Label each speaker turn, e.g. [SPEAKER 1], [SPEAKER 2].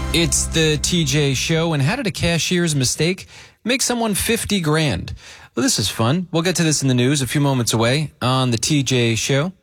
[SPEAKER 1] It's the TJ Show, and how did a cashier's mistake make someone 50 grand? Well, this is fun. We'll get to this in the news a few moments away on the TJ Show.